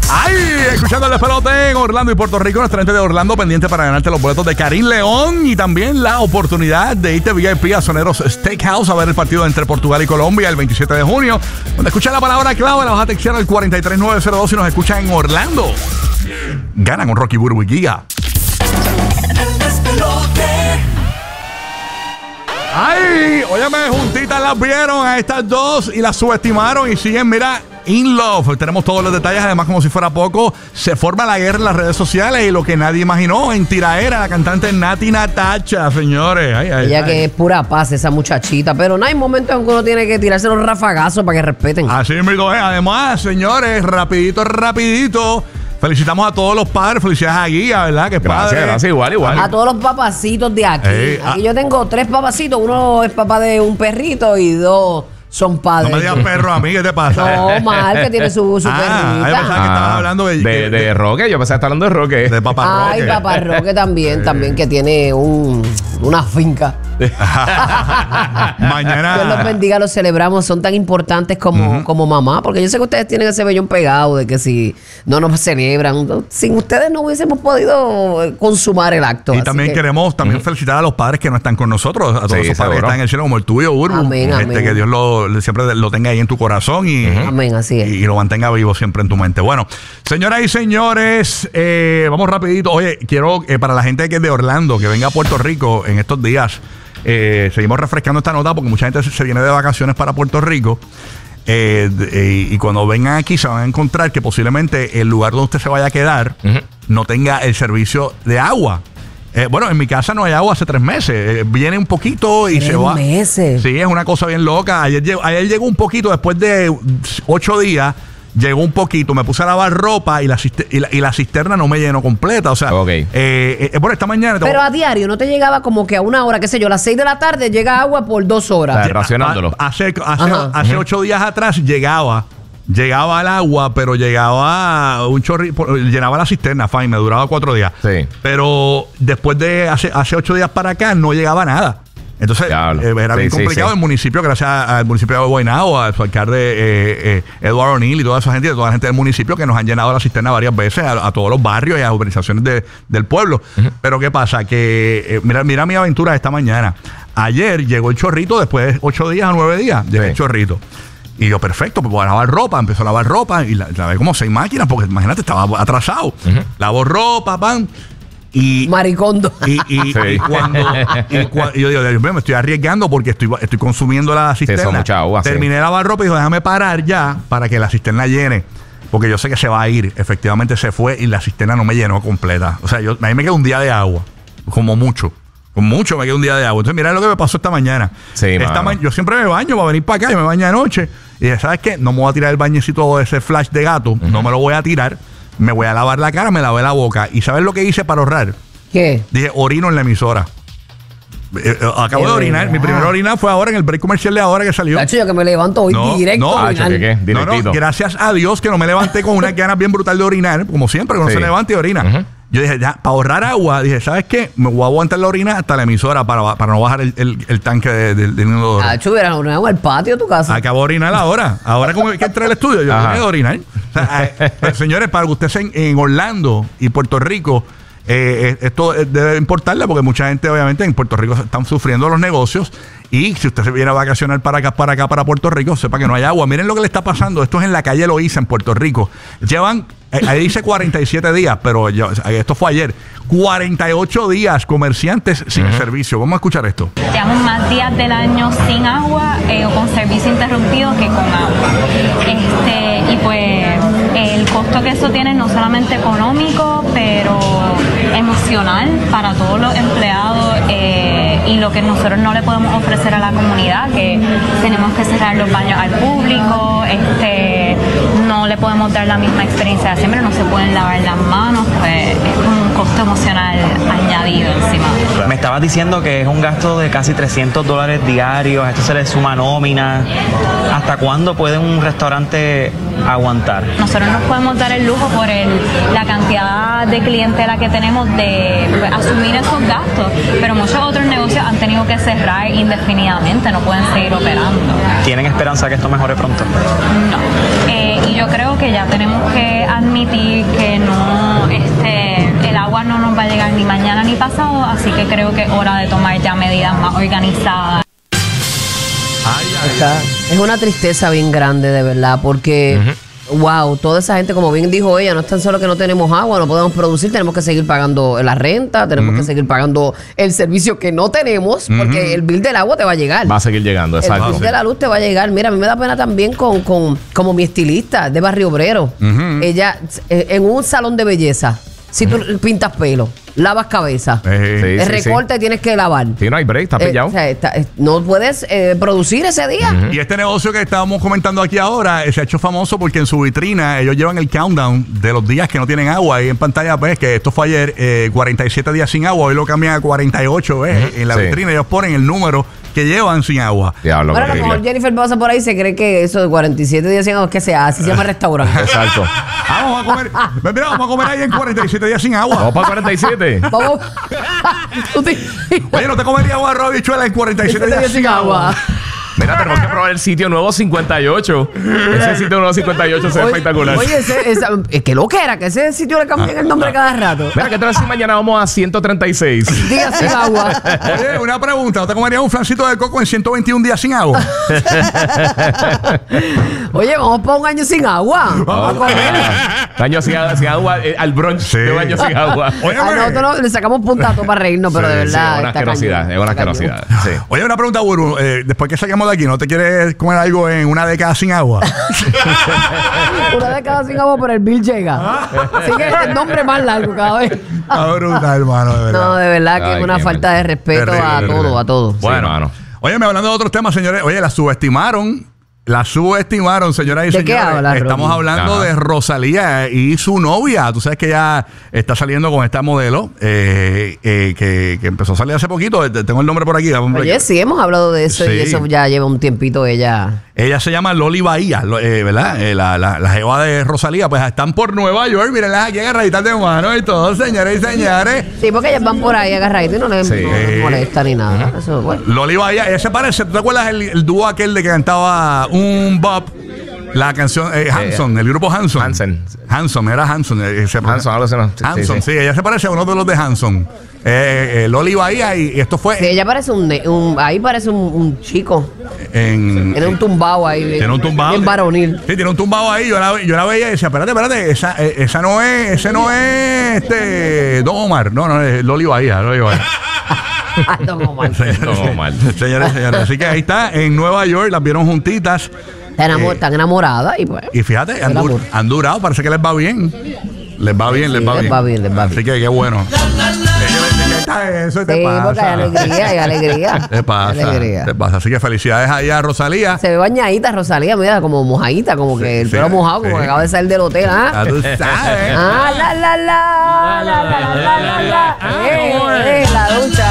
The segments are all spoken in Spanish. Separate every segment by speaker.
Speaker 1: ¡Ay! Escuchando el despelote en Orlando y Puerto Rico. Nuestra gente de Orlando pendiente para ganarte los boletos de Karim León y también la oportunidad de irte VIP a Soneros Steakhouse a ver el partido entre Portugal y Colombia el 27 de junio. Donde escuchas la palabra clave, la vas a textear al 43902 y nos escuchas en Orlando. Gana con Rocky Burbu y Giga. ¡Ay! Óyeme, juntitas las vieron a estas dos y las subestimaron y siguen, mira, in love. Tenemos todos los detalles, además, como si fuera poco, se forma la guerra en las redes sociales y lo que nadie imaginó, en tiraera, la cantante Nati Natacha, señores. Ay, ay,
Speaker 2: ella
Speaker 1: ay.
Speaker 2: que es pura paz, esa muchachita, pero no hay momentos en que uno tiene que tirarse los rafagazos para que respeten.
Speaker 1: Así mismo es. Además, señores, rapidito. Felicitamos a todos los padres. Felicidades a Guía, ¿verdad? Que es padre.
Speaker 3: Gracias, igual.
Speaker 2: A todos los papacitos de aquí. Aquí yo tengo 3 papacitos. Uno es papá de un perrito y 2 son padres.
Speaker 1: No me digas perro a mí, ¿qué te pasa?
Speaker 2: No, mal, que tiene su perrita.
Speaker 1: Yo pensaba que estabas hablando
Speaker 3: de Roque. Yo pensaba que estabas hablando de Roque.
Speaker 1: De Papá Roque.
Speaker 2: Ay, Papá Roque también que tiene una finca.
Speaker 1: Mañana.
Speaker 2: Dios los bendiga, los celebramos, son tan importantes como mamá, porque yo sé que ustedes tienen ese vellón pegado de que si no nos celebran, sin ustedes no hubiésemos podido consumar el acto.
Speaker 1: Y también queremos felicitar a los padres que no están con nosotros, a todos esos padres que están en el cielo, como el tuyo, Urbu.
Speaker 2: Amén.
Speaker 1: Que Dios siempre lo tenga ahí en tu corazón y,
Speaker 2: amén, así es.
Speaker 1: y lo mantenga vivo siempre en tu mente. Bueno, señoras y señores, vamos rapidito. Oye, quiero para la gente que es de Orlando, que venga a Puerto Rico en estos días, seguimos refrescando esta nota porque mucha gente se viene de vacaciones para Puerto Rico. Y cuando vengan aquí se van a encontrar que posiblemente el lugar donde usted se vaya a quedar no tenga el servicio de agua. Bueno, en mi casa no hay agua hace 3 meses. Viene un poquito y
Speaker 2: 3
Speaker 1: se va.
Speaker 2: meses.
Speaker 1: Sí, es una cosa bien loca. Ayer llegó un poquito, después de 8 días, llegó un poquito. Me puse a lavar ropa y la cisterna no me llenó completa. O sea,
Speaker 3: okay.
Speaker 1: Bueno, esta mañana.
Speaker 2: Pero a diario, ¿no te llegaba como que a una hora, qué sé yo, a las 6 de la tarde llega agua por 2 horas?
Speaker 3: Racionándolo.
Speaker 1: Hace 8 días atrás llegaba al agua, pero llegaba un chorrito, llenaba la cisterna, fine, me duraba 4 días.
Speaker 3: Sí.
Speaker 1: Pero después de hace 8 días para acá no llegaba nada. Entonces era bien complicado. El municipio, gracias al municipio de Guaynabo, a su alcalde Eduardo O'Neill y toda esa gente, toda la gente del municipio que nos han llenado la cisterna varias veces a todos los barrios y a las urbanizaciones del pueblo. Pero ¿qué pasa? Que mira mi aventura esta mañana. Ayer llegó el chorrito después de 8 días a 9 días. Llegó el chorrito. Y yo, perfecto, pues voy a lavar ropa. Empezó a lavar ropa y lavé como 6 máquinas porque imagínate, estaba atrasado. Lavo ropa, pan. Y
Speaker 2: maricondo.
Speaker 1: Y yo digo, Dios mío, me estoy arriesgando porque estoy consumiendo la cisterna.
Speaker 3: Mucha agua,
Speaker 1: terminé de lavar ropa y dijo, déjame parar ya para que la cisterna llene. Porque yo sé que se va a ir. Efectivamente se fue y la cisterna no me llenó completa. O sea, a mí me queda un día de agua. Como mucho. Con mucho me queda un día de agua. Entonces, mira lo que me pasó esta mañana.
Speaker 3: Sí,
Speaker 1: yo siempre me baño para venir para acá. Yo me baño de noche. Y dije, ¿sabes qué? No me voy a tirar el bañecito de ese flash de gato. No me lo voy a tirar. Me voy a lavar la cara, me lavé la boca. ¿Y sabes lo que hice para ahorrar?
Speaker 2: ¿Qué?
Speaker 1: Dije, orino en la emisora. Acabo de orinar. Mi primera orina fue ahora en el break comercial de ahora que salió.
Speaker 2: Tacho, yo que me levanto hoy directo.
Speaker 1: No, gracias a Dios que no me levanté con unas ganas bien brutal de orinar, como siempre, cuando se levanta y orina. Yo dije, ya, para ahorrar agua, dije, ¿sabes qué? Me voy a aguantar la orina hasta la emisora para no bajar el tanque del inodoro.
Speaker 2: Tacho, hubieras orinado en el patio de tu casa.
Speaker 1: Acabo de orinar ahora. Ahora como hay que entrar al estudio, yo tengo que orinar. O sea, pero señores, para que ustedes en Orlando y Puerto Rico, esto debe importarle porque mucha gente obviamente en Puerto Rico están sufriendo los negocios y si usted se viene a vacacionar para Puerto Rico, sepa que no hay agua. Miren lo que le está pasando. Esto es en la calle Loíza en Puerto Rico. Llevan, ahí dice 47 días, pero esto fue ayer. 48 días comerciantes sin servicio. Vamos a escuchar esto.
Speaker 4: Llevamos más días del año sin agua o con servicio interrumpido que con agua. Y pues el costo que eso tiene no solamente económico, pero emocional para todos los empleados y lo que nosotros no le podemos ofrecer a la comunidad, que tenemos que cerrar los baños al público, no le podemos dar la misma experiencia de siempre, no se pueden lavar las manos, pues es como un costo emocional añadido encima.
Speaker 5: Me estabas diciendo que es un gasto de casi $300 diarios, esto se le suma nómina. ¿Hasta cuándo puede un restaurante aguantar?
Speaker 4: Nosotros nos podemos dar el lujo por la cantidad de clientela que tenemos de asumir esos gastos, pero muchos otros negocios han tenido que cerrar indefinidamente, no pueden seguir operando.
Speaker 5: ¿Tienen esperanza que esto mejore pronto?
Speaker 4: No. Y yo creo creo que ya tenemos que admitir que no, el agua no nos va a llegar ni mañana ni pasado, así que creo que es hora de tomar ya medidas más organizadas.
Speaker 2: Es una tristeza bien grande, de verdad, porque... Wow, toda esa gente, como bien dijo ella, no es tan solo que no tenemos agua, no podemos producir, tenemos que seguir pagando la renta, tenemos que seguir pagando el servicio que no tenemos, porque el bill del agua te va a llegar.
Speaker 3: Va a seguir llegando, exacto.
Speaker 2: El bill de la luz te va a llegar. Mira, a mí me da pena también como mi estilista de Barrio Obrero. Ella, en un salón de belleza, si tú pintas pelo, lavas cabeza, el recorte tienes que lavar.
Speaker 3: Sí, no hay break, está pillado.
Speaker 2: O sea, no puedes producir ese día.
Speaker 1: Y este negocio que estábamos comentando aquí ahora se ha hecho famoso porque en su vitrina ellos llevan el countdown de los días que no tienen agua. Y en pantalla ves que esto fue ayer, 47 días sin agua. Hoy lo cambian a 48. En la vitrina ellos ponen el número que llevan sin agua.
Speaker 2: Diablo, bueno, a lo mejor Jennifer pasa por ahí y se cree que eso de 47 días sin agua es que sea así, se llama restaurante.
Speaker 3: Exacto.
Speaker 1: Vamos a comer. Mira, vamos a comer ahí en 47 días sin agua.
Speaker 3: Vamos para 47.
Speaker 2: Vamos.
Speaker 1: Oye, ¿no te comerías agua arroz y bichuela en 47 días sin agua?
Speaker 3: Mira, tenemos que probar el sitio nuevo 58. Ese sitio nuevo 58 se ve espectacular.
Speaker 2: Oye, que lo que era, que ese sitio le cambian el nombre cada rato.
Speaker 3: Mira, ¿qué tal si mañana vamos a 136?
Speaker 2: Días sin agua.
Speaker 1: Oye, una pregunta. ¿No te comerías un flancito de coco en 121 días sin agua?
Speaker 2: Oye, vamos para un año sin agua. Vamos a comer.
Speaker 3: Año sin agua, al brunch de un año sin agua.
Speaker 2: Oye, nosotros le sacamos puntato para reírnos, pero de verdad.
Speaker 3: Es una asquerosidad, es una asquerosidad.
Speaker 1: Oye, una pregunta, Buru. Después que saquemos de aquí, ¿no te quieres comer algo en una década sin agua?
Speaker 2: Una década sin agua, pero el bill llega. Así que el nombre más largo cada vez.
Speaker 1: Está brutal, hermano, de verdad.
Speaker 2: No, de verdad que es una falta de respeto a todos.
Speaker 1: Bueno, hermano. Oye, hablando de otros temas, señores. Oye, la subestimaron, señoras y señores.
Speaker 2: ¿De qué hablas,
Speaker 1: Estamos hablando de Rosalía y su novia. Tú sabes que ella está saliendo con esta modelo que empezó a salir hace poquito. Tengo el nombre por aquí.
Speaker 2: Oye, sí, hemos hablado de eso y eso ya lleva un tiempito ella.
Speaker 1: Ella se llama Loli Bahía, ¿verdad? La jeva de Rosalía. Pues están por Nueva York. Mírenlas aquí agarraditas de mano y todo, señores y señores.
Speaker 2: Sí, porque ellas van por ahí agarraditas y no les molesta ni nada. Eso, bueno.
Speaker 1: Loli Bahía, ella se parece. ¿Tú te acuerdas el dúo aquel de que cantaba un Bob? La canción Hanson, el grupo Hanson. Hanson, era Hanson.
Speaker 3: Hanson, algo así, no.
Speaker 1: Hanson, sí, ella se parece a uno de los de Hanson. Loli Bahía, y esto fue.
Speaker 2: Sí, ella parece ahí parece un chico. Tiene un tumbao ahí.
Speaker 1: Tiene un tumbao.
Speaker 2: Bien varonil.
Speaker 1: Sí, tiene un tumbao ahí. Yo la veía y decía, espérate, ese no es Don Omar. No, es Loli Bahía.
Speaker 2: Don Omar.
Speaker 1: Señores. Así que ahí está, en Nueva York, las vieron juntitas.
Speaker 2: Están enamoradas y pues.
Speaker 1: Y fíjate, han durado, parece que les va bien. Les va bien. Así que qué bueno. Eso te pasa.
Speaker 2: Porque hay alegría.
Speaker 1: Te pasa. Así que felicidades ahí a Rosalía.
Speaker 2: Se ve bañadita Rosalía, mira, como mojadita, como que el pelo mojado, como que acaba de salir del hotel, ¿ah?
Speaker 1: Tú sabes.
Speaker 2: La ducha.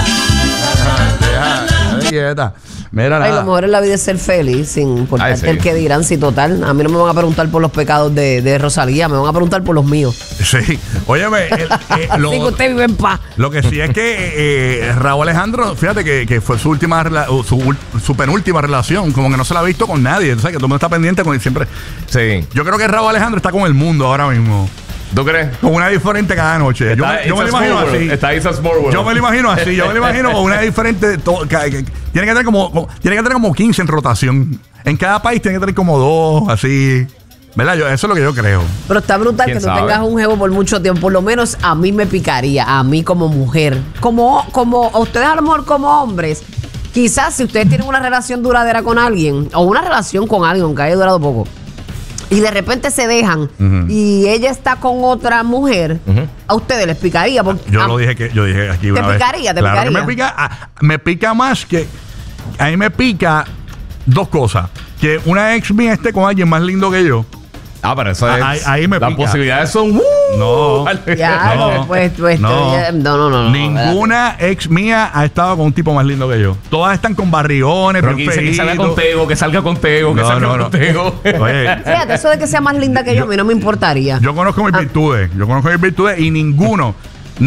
Speaker 1: Quieta. Mira,
Speaker 2: lo mejor en la vida es ser feliz, sin importar el que dirán. Si total, a mí no me van a preguntar por los pecados de Rosalía, me van a preguntar por los míos.
Speaker 1: Sí. Óyeme,
Speaker 2: así que usted vive en paz.
Speaker 1: Lo que sí es que Rauw Alejandro, fíjate que fue su penúltima relación, como que no se la ha visto con nadie. O sea, que todo el mundo está pendiente con él siempre.
Speaker 3: Sí.
Speaker 1: Yo creo que Rauw Alejandro está con el mundo ahora mismo.
Speaker 3: ¿Tú crees?
Speaker 1: Con una diferente cada noche. Yo me lo imagino así. Yo me lo imagino así. Yo me lo imagino con una diferente. Tiene que tener como 15 en rotación. En cada país tiene que tener como 2, así. ¿Verdad? Eso es lo que yo creo.
Speaker 2: Pero está brutal que tú tengas un jevo por mucho tiempo. Por lo menos a mí me picaría. A mí como mujer. Como a ustedes a lo mejor como hombres. Quizás si ustedes tienen una relación duradera con alguien. O una relación con alguien, aunque haya durado poco. Y de repente se dejan y ella está con otra mujer, a ustedes les picaría.
Speaker 1: Yo dije aquí una vez.
Speaker 2: Te picaría.
Speaker 1: Me pica más que. A mí me pica dos cosas. Que una ex mía esté con alguien más lindo que yo.
Speaker 3: Pero eso es.
Speaker 1: Ahí me
Speaker 3: las
Speaker 1: pica.
Speaker 3: Posibilidades son.
Speaker 1: No.
Speaker 2: No.
Speaker 1: Ninguna ex mía ha estado con un tipo más lindo que yo. Todas están con barrigones,
Speaker 3: pero que salga con Tego, que salga con Tego.
Speaker 1: Oye.
Speaker 2: Fíjate, eso de que sea más linda que yo, a mí no me importaría.
Speaker 1: Yo conozco mis virtudes. Y ninguno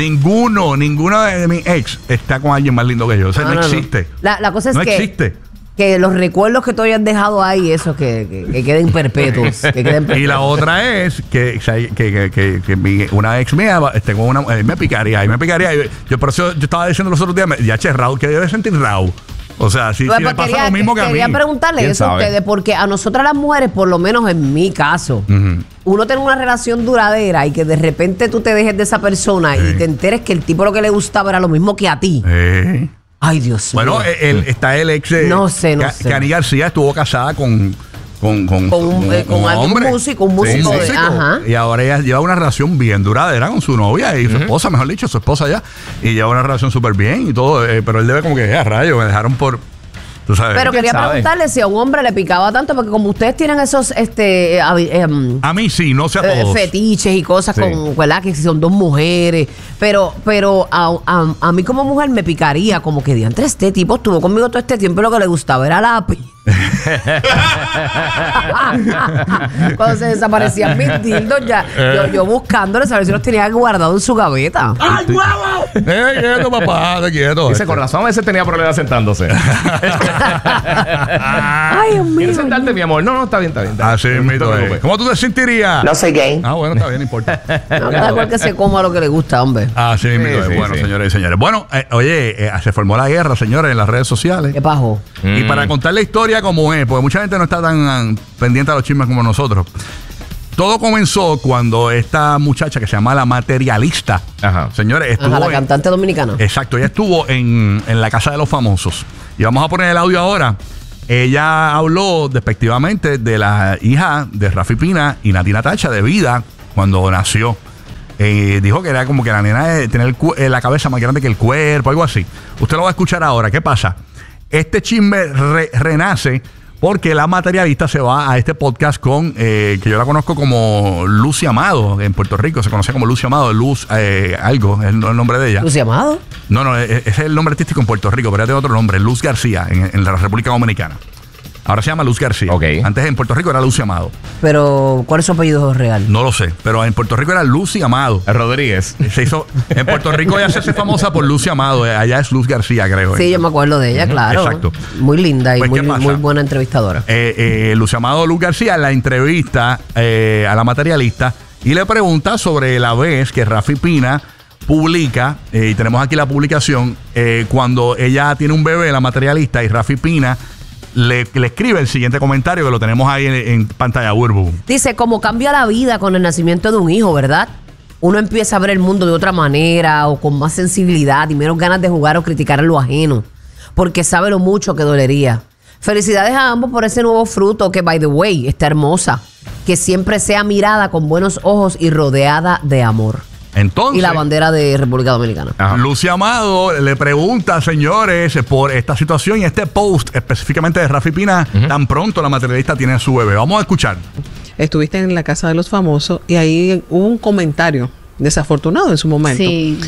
Speaker 1: de mis ex está con alguien más lindo que yo. O sea, no existe.
Speaker 2: La cosa es
Speaker 1: no
Speaker 2: que.
Speaker 1: existe.
Speaker 2: que los recuerdos que tú hayas dejado ahí, eso que queden perpetuos.
Speaker 1: Y la otra es que una ex mía tengo me picaría. Por eso yo estaba diciendo los otros días, Raúl, que debe sentir Raúl. O sea, si le pasa lo mismo que a mí.
Speaker 2: Quería preguntarle eso a ustedes, porque a nosotras las mujeres, por lo menos en mi caso, uno tiene una relación duradera y que de repente tú te dejes de esa persona y te enteres que el tipo lo que le gustaba era lo mismo que a ti. Ay, Dios mío.
Speaker 1: Bueno, está el ex.
Speaker 2: No sé.
Speaker 1: Cani García estuvo casada con un hombre.
Speaker 2: Un músico.
Speaker 1: Ajá. Y ahora ella lleva una relación bien duradera con su novia y su esposa, mejor dicho, su esposa ya. Y lleva una relación súper bien y todo. Pero él debe como que, a rayos, me dejaron por... ¿Tú sabes?
Speaker 2: Pero quería preguntarle si a un hombre le picaba tanto, porque como ustedes tienen esos
Speaker 1: a mí sí, no sé a todos.
Speaker 2: Fetiches y cosas con, ¿verdad? Que si son dos mujeres. Pero a mí como mujer me picaría como que diantre, este tipo estuvo conmigo todo este tiempo y lo que le gustaba era lápiz. Cuando se desaparecían mis dildos, yo buscándole, saber si los tenía guardados en su gaveta.
Speaker 1: ¡Ay, huevo! Quieto, papá, te quieto.
Speaker 3: Dice, con razón a veces tenía problemas sentándose.
Speaker 2: Ay, Dios mío.
Speaker 3: ¿Quieres sentarte, mi amor? No, está bien.
Speaker 1: Así mismo. ¿Cómo tú te sentirías?
Speaker 6: No soy gay.
Speaker 1: Bueno, está bien, no importa.
Speaker 2: No, cada cual que se coma lo que le gusta, hombre.
Speaker 1: Así mismo. Bueno, señores y señores. Bueno, oye, se formó la guerra, señores, en las redes sociales.
Speaker 2: ¿Qué pasó?
Speaker 1: Y para contar la historia como es, porque mucha gente no está tan pendiente a los chismes como nosotros. Todo comenzó cuando esta muchacha que se llama La Materialista, señores, estuvo
Speaker 2: la cantante dominicana.
Speaker 1: Exacto, ella estuvo en la Casa de los Famosos. Y vamos a poner el audio ahora. Ella habló despectivamente de la hija de Rafi Pina y Nati Natasha de vida cuando nació. Dijo que era como que la nena de tener la cabeza más grande que el cuerpo, algo así. Usted lo va a escuchar ahora. ¿Qué pasa? Este chisme renace porque La Materialista se va a este podcast con, que yo la conozco como Lucy Amado, en Puerto Rico se conoce como Lucy Amado, Luz algo, es el nombre de ella.
Speaker 2: ¿Lucy Amado?
Speaker 1: No, ese es el nombre artístico en Puerto Rico, pero ella tiene otro nombre, Luz García, en la República Dominicana. Ahora se llama Luz García. Antes en Puerto Rico era Lucy Amado.
Speaker 2: Pero, ¿cuál es su apellido real?
Speaker 1: No lo sé, pero en Puerto Rico era Lucy Amado.
Speaker 3: Rodríguez.
Speaker 1: En Puerto Rico ella se hace famosa por Lucy Amado. Allá es Luz García, creo.
Speaker 2: Sí, yo me acuerdo de ella, claro.
Speaker 1: Exacto.
Speaker 2: Muy linda y pues, muy buena entrevistadora.
Speaker 1: Lucy Amado, Luz García la entrevista a La Materialista y le pregunta sobre la vez que Rafi Pina publica, y tenemos aquí la publicación, cuando ella tiene un bebé, La Materialista, y Rafi Pina le escribe el siguiente comentario que lo tenemos ahí en pantalla, Burbu.
Speaker 2: Dice, como cambia la vida con el nacimiento de un hijo, ¿verdad? Uno empieza a ver el mundo de otra manera o con más sensibilidad y menos ganas de jugar o criticar a lo ajeno, porque sabe lo mucho que dolería. Felicidades a ambos por ese nuevo fruto que, by the way, está hermosa. Que siempre sea mirada con buenos ojos y rodeada de amor.
Speaker 1: Entonces,
Speaker 2: y la bandera de República Dominicana.
Speaker 1: Lucy Amado le pregunta, señores, por esta situación y este post específicamente de Rafi Pina, tan pronto La Materialista tiene a su bebé. Vamos a escuchar.
Speaker 7: Estuviste en la Casa de los Famosos y ahí hubo un comentario desafortunado en su momento.
Speaker 8: Sí.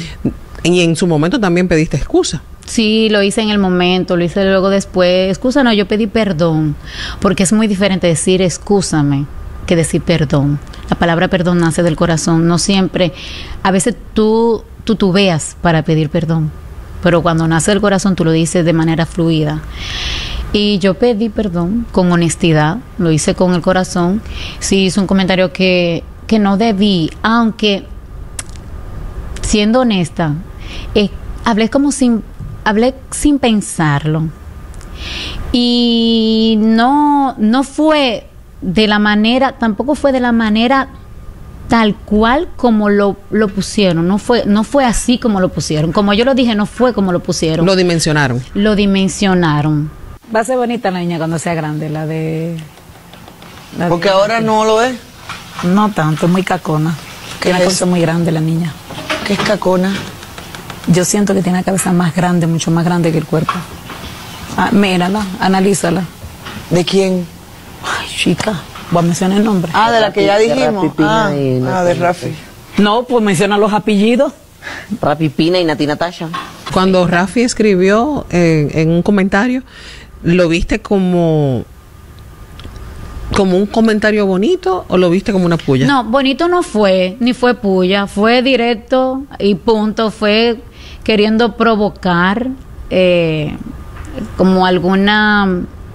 Speaker 7: Y en su momento también pediste excusa.
Speaker 8: Sí, lo hice en el momento, lo hice luego después. Excusa no, yo pedí perdón, porque es muy diferente decir excúsame que decir perdón. La palabra perdón nace del corazón, no siempre. A veces tú veas para pedir perdón, pero cuando nace del corazón tú lo dices de manera fluida. Y yo pedí perdón con honestidad, lo hice con el corazón. Sí, hice un comentario que no debí, aunque siendo honesta, hablé sin pensarlo. Y no fue de la manera, tampoco fue de la manera tal cual como lo pusieron. No fue así como lo pusieron. Como yo lo dije, no fue como lo pusieron.
Speaker 7: Lo dimensionaron.
Speaker 9: Va a ser bonita la niña cuando sea grande, la de...
Speaker 6: Porque ahora no lo es.
Speaker 9: No tanto, es muy cacona. Tiene una cosa muy grande la niña.
Speaker 6: ¿Qué es cacona?
Speaker 9: Yo siento que tiene la cabeza más grande, mucho más grande que el cuerpo. Mírala, analízala.
Speaker 6: ¿De quién?
Speaker 9: Ay, chica, voy a mencionar el nombre.
Speaker 6: De la que ya dijimos. De Rafi.
Speaker 9: No, pues menciona los apellidos.
Speaker 6: Rafi Pina y Nati Natasha.
Speaker 7: Cuando Rafi escribió en un comentario, ¿lo viste como un comentario bonito o lo viste como una puya?
Speaker 8: No, bonito no fue, ni fue puya, fue directo y punto, fue queriendo provocar como alguna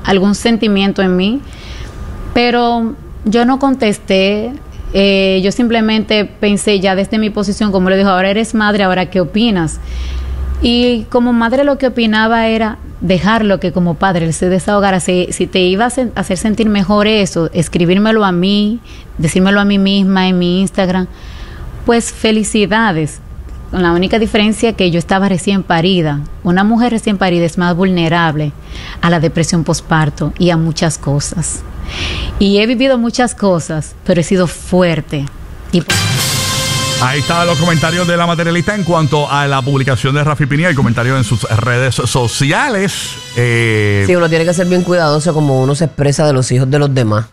Speaker 8: algún sentimiento en mí, pero yo no contesté. Yo simplemente pensé ya desde mi posición, como le dijo, ahora eres madre, ahora ¿qué opinas? Y como madre lo que opinaba era dejarlo que como padre él se desahogara. Si te iba a hacer sentir mejor eso, escribírmelo a mí, decírmelo a mí misma en mi Instagram, pues felicidades. Con la única diferencia que yo estaba recién parida. Una mujer recién parida es más vulnerable a la depresión postparto y a muchas cosas. Y he vivido muchas cosas, pero he sido fuerte.
Speaker 1: Ahí estaban los comentarios de La Materialista en cuanto a la publicación de Rafi Pina y comentarios en sus redes sociales.
Speaker 2: Sí, uno tiene que ser bien cuidadoso como uno se expresa de los hijos de los demás.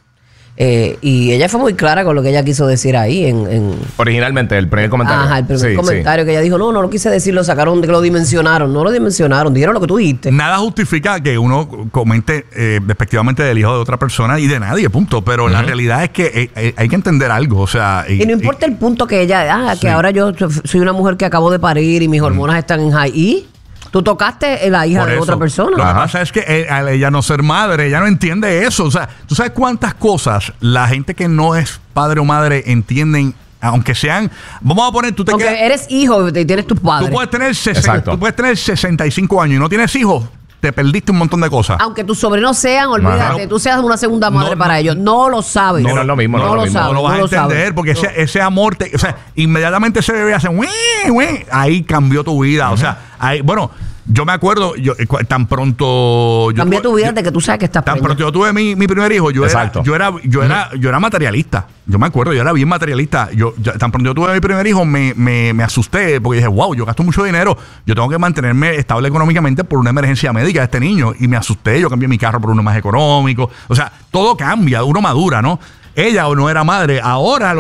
Speaker 2: Y ella fue muy clara con lo que ella quiso decir ahí
Speaker 3: originalmente, el primer comentario.
Speaker 2: Ajá, el primer comentario que ella dijo, no lo quise decir, lo sacaron, lo dimensionaron. No lo dimensionaron, dijeron lo que tú dijiste.
Speaker 1: Nada justifica que uno comente despectivamente del hijo de otra persona y de nadie, punto. Pero la realidad es que hay que entender algo, o sea...
Speaker 2: Y no importa el punto que ella... que ahora yo soy una mujer que acabo de parir y mis hormonas están en high. ¿Y? Tú tocaste la hija de otra persona.
Speaker 1: Lo que pasa es que al ella no ser madre, ella no entiende eso. O sea, ¿tú sabes cuántas cosas la gente que no es padre o madre entienden? Aunque sean... Vamos a poner...
Speaker 2: Aunque eres hijo y tienes tus padres.
Speaker 1: Tú puedes tener 65 años y no tienes hijos. Te perdiste un montón de cosas.
Speaker 2: Aunque tus sobrinos sean, olvídate, tú seas una segunda madre para ellos. No lo sabes.
Speaker 3: No es lo mismo.
Speaker 1: No lo vas a entender porque ese amor... o sea, inmediatamente ese bebé hace... ahí cambió tu vida. O sea, ahí... Bueno... Yo me acuerdo, tan pronto...
Speaker 2: Cambió tu vida de que tú sabes que estás
Speaker 1: tan pronto yo tuve mi primer hijo, yo era materialista. Yo me acuerdo, yo era bien materialista. Tan pronto yo tuve mi primer hijo, me asusté porque dije, wow, yo gasto mucho dinero. Yo tengo que mantenerme estable económicamente por una emergencia médica de este niño. Y me asusté, yo cambié mi carro por uno más económico. O sea, todo cambia, uno madura, ¿no? Ella no era madre, ahora